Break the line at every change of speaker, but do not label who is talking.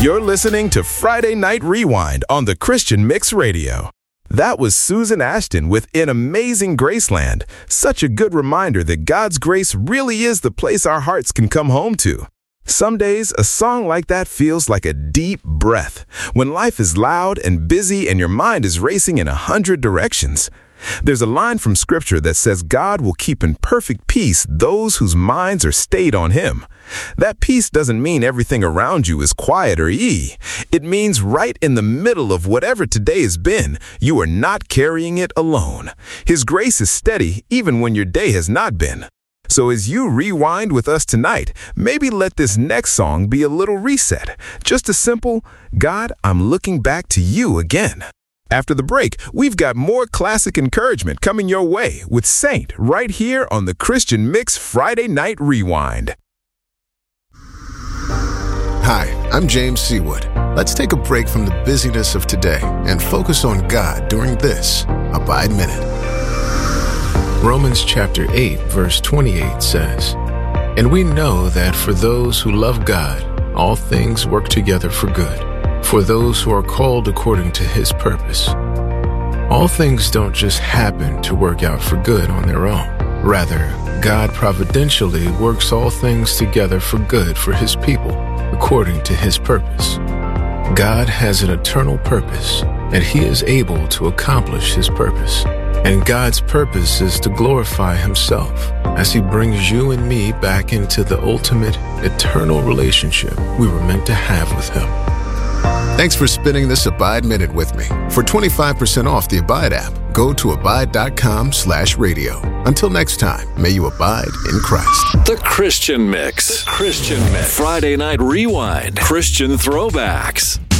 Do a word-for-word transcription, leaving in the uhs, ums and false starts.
You're listening to Friday Night Rewind on the Christian Mix Radio. That was Susan Ashton with In Amazing Graceland. Such a good reminder that God's grace really is the place our hearts can come home to. Some days, a song like that feels like a deep breath when life is loud and busy and your mind is racing in a hundred directions. There's a line from Scripture that says God will keep in perfect peace those whose minds are stayed on Him. That peace doesn't mean everything around you is quiet or easy. It means right in the middle of whatever today has been, you are not carrying it alone. His grace is steady even when your day has not been. So as you rewind with us tonight, maybe let this next song be a little reset. Just a simple, God, I'm looking back to you again. After the break, we've got more classic encouragement coming your way with Saint right here on the Christian Mix Friday Night Rewind.
Hi, I'm James Seawood. Let's take a break from the busyness of today and focus on God during this Abide Minute.
Romans chapter eight, verse twenty-eight says, "And we know that for those who love God, all things work together for good, for those who are called according to His purpose." All things don't just happen to work out for good on their own. Rather, God providentially works all things together for good for His people, according to His purpose. God has an eternal purpose, and He is able to accomplish His purpose. And God's purpose is to glorify Himself as He brings you and me back into the ultimate, eternal relationship we were meant to have with Him.
Thanks for spending this Abide Minute with me. For twenty-five percent off the Abide app, go to abide.com slash radio. Until next time, may you abide in Christ.
The Christian Mix. The Christian Mix. Friday Night Rewind. Christian Throwbacks.